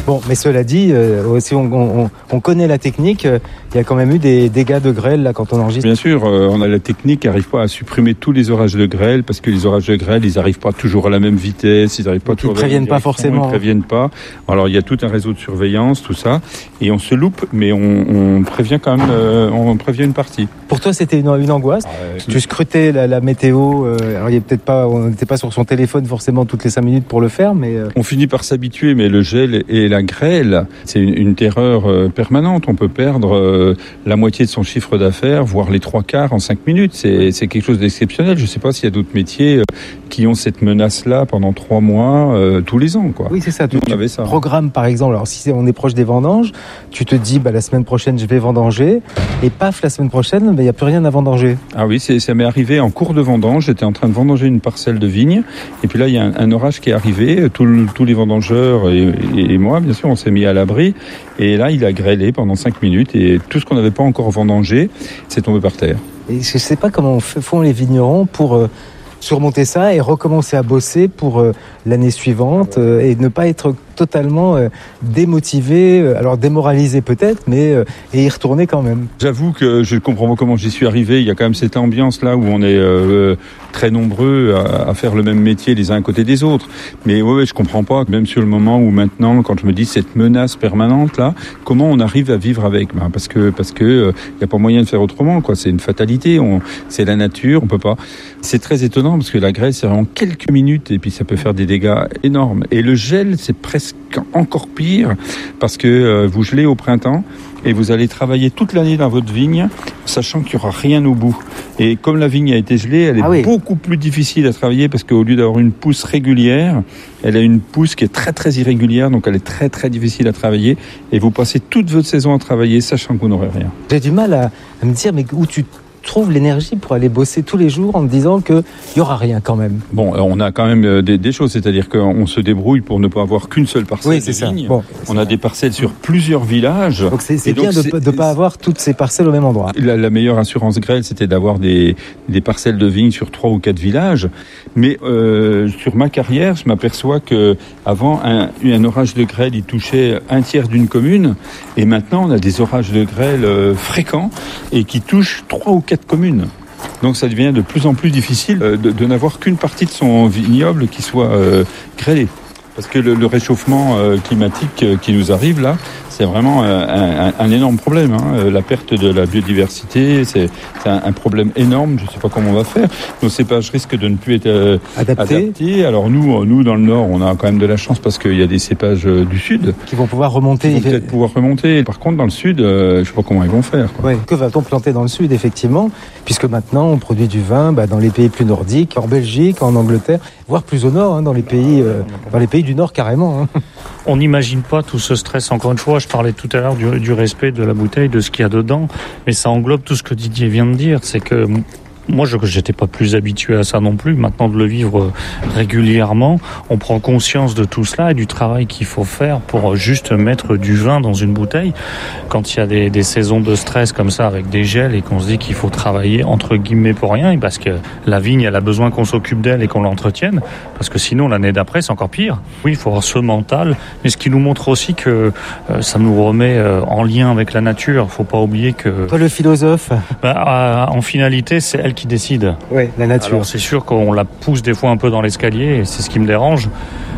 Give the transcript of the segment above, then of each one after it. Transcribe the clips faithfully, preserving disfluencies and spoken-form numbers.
Bon, mais cela dit, euh, si on, on, on connaît la technique, euh, il y a quand même eu des dégâts de grêle là quand on enregistre. Bien sûr, euh, on a la technique qui n'arrive pas à supprimer tous les orages de grêle parce que les orages de grêle, ils n'arrivent pas toujours à la même vitesse, ils n'arrivent pas toujours. Ils ne préviennent pas forcément. Ils ne préviennent pas. Alors il y a tout un réseau de surveillance, tout ça, et on se loupe, mais on, on prévient quand même, euh, on prévient une partie. Pour toi, c'était une, une angoisse. Ah, tu scrutais la, la météo. Euh, alors il y a peut-être pas, on n'était pas sur son téléphone forcément toutes les cinq minutes pour le faire, mais euh... on finit par s'habituer. Mais le gel et la grêle, c'est une, une terreur euh, permanente. On peut perdre euh, la moitié de son chiffre d'affaires, voire les trois quarts en cinq minutes. C'est, c'est quelque chose d'exceptionnel. Je ne sais pas s'il y a d'autres métiers euh, qui ont cette menace-là pendant trois mois, euh, tous les ans, quoi. Oui, c'est ça. Tu, on avait ça. Programme, par exemple. Alors si on est proche des vendanges, tu te dis, bah, la semaine prochaine, je vais vendanger, et paf, la semaine prochaine, il n'y a plus rien à vendanger. Ah oui, c'est, ça m'est arrivé en cours de vendange. J'étais en train de vendanger une parcelle de vigne, et puis là, il y a un, un orage qui est arrivé. Tout le, tous les vendangeurs et, et, et moi, bien sûr, on s'est mis à l'abri. Et là, il a grêlé pendant cinq minutes, et tout ce qu'on n'avait pas encore vendangé, c'est tombé par terre. Et je ne sais pas comment font les vignerons pour euh, surmonter ça et recommencer à bosser pour euh, l'année suivante euh, et ne pas être totalement euh, démotivé, euh, alors démoralisé peut-être, mais euh, et y retourner quand même. J'avoue que je ne comprends pas comment j'y suis arrivé. Il y a quand même cette ambiance là où on est euh, très nombreux à, à faire le même métier les uns à côté des autres. Mais ouais, ouais, je comprends pas, même sur le moment où maintenant, quand je me dis cette menace permanente là, comment on arrive à vivre avec, ben, parce que parce que il euh, y a pas moyen de faire autrement, quoi. C'est une fatalité. On, c'est la nature, on peut pas. C'est très étonnant parce que la grêle c'est vraiment quelques minutes et puis ça peut faire des dégâts énormes. Et le gel c'est presque encore pire parce que euh, vous gelez au printemps et vous allez travailler toute l'année dans votre vigne sachant qu'il n'y aura rien au bout. Et comme la vigne a été gelée, elle est ah oui. beaucoup plus difficile à travailler parce qu'au lieu d'avoir une pousse régulière, elle a une pousse qui est très très irrégulière, donc elle est très très difficile à travailler et vous passez toute votre saison à travailler sachant que vous n'aurez rien. J'ai du mal à, à me dire mais où tu trouve l'énergie pour aller bosser tous les jours en me disant qu'il n'y aura rien quand même. Bon, on a quand même des, des choses, c'est-à-dire qu'on se débrouille pour ne pas avoir qu'une seule parcelle oui, c'est de vigne. Bon, on a vrai. Des parcelles sur plusieurs villages. Donc c'est, c'est bien donc, de ne pas avoir toutes ces parcelles au même endroit. La, la meilleure assurance grêle, c'était d'avoir des, des parcelles de vigne sur trois ou quatre villages. Mais euh, sur ma carrière, je m'aperçois qu'avant, un, un orage de grêle, il touchait un tiers d'une commune. Et maintenant, on a des orages de grêle euh, fréquents et qui touchent trois ou quatre communes. Donc ça devient de plus en plus difficile de, de n'avoir qu'une partie de son vignoble qui soit euh, grêlée. Parce que le, le réchauffement euh, climatique euh, qui nous arrive là, c'est vraiment euh, un, un énorme problème. Hein. La perte de la biodiversité, c'est, c'est un, un problème énorme. Je ne sais pas comment on va faire. Nos cépages risquent de ne plus être euh, adaptés. adaptés. Alors nous, nous, dans le Nord, on a quand même de la chance parce qu'il y a des cépages euh, du Sud. Qui vont pouvoir remonter. Qui vont peut-être pouvoir remonter. Par contre, dans le Sud, euh, je ne sais pas comment ils vont faire. Quoi. Ouais. Que va-t-on planter dans le Sud, effectivement, puisque maintenant, on produit du vin bah, dans les pays plus nordiques, en Belgique, en Angleterre, voire plus au Nord, hein, dans les pays, euh, dans les pays du Nord carrément. Hein. On n'imagine pas tout ce stress. Encore une fois, je parlais tout à l'heure du, du respect de la bouteille, de ce qu'il y a dedans, mais ça englobe tout ce que Didier vient de dire. C'est que moi, je n'étais pas plus habitué à ça non plus. Maintenant, de le vivre régulièrement, on prend conscience de tout cela et du travail qu'il faut faire pour juste mettre du vin dans une bouteille. Quand il y a des, des saisons de stress comme ça, avec des gels, et qu'on se dit qu'il faut travailler entre guillemets pour rien, parce que la vigne, elle a besoin qu'on s'occupe d'elle et qu'on l'entretienne, parce que sinon, l'année d'après, c'est encore pire. Oui, il faut avoir ce mental, mais ce qui nous montre aussi que euh, ça nous remet euh, en lien avec la nature. Il ne faut pas oublier que... Toi, le philosophe bah, euh, en finalité, c'est elle qui décide. Oui, la nature. Alors c'est sûr qu'on la pousse des fois un peu dans l'escalier, et c'est ce qui me dérange.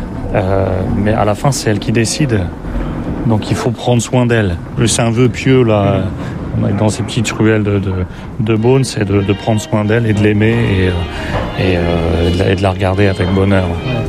Euh, mais à la fin, c'est elle qui décide. Donc il faut prendre soin d'elle. C'est un vœu pieux, là, dans ces petites ruelles de, de, de Beaune, c'est de, de prendre soin d'elle et de l'aimer et, et, euh, et, de, la, et de la regarder avec bonheur.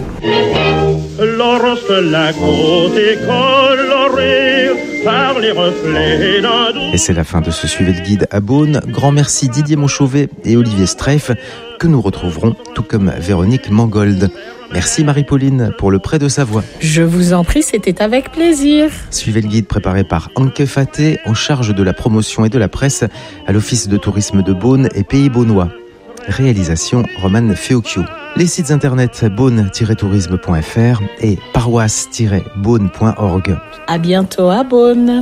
Lorsque la côte est colorée par les reflets d'un doux... Et c'est la fin de ce Suivez le Guide à Beaune. Grand merci Didier Montchauvet et Olivier Streif, que nous retrouverons, tout comme Véronique Mangold. Merci Marie-Pauline pour le prêt de sa voix. Je vous en prie, c'était avec plaisir. Suivez le guide préparé par Anke Faté, en charge de la promotion et de la presse à l'Office de tourisme de Beaune et Pays Beaunois. Réalisation Romane Feocchio. Les sites internet beaune tiret tourisme point f r et paroisse tiret beaune point org. À bientôt à Beaune.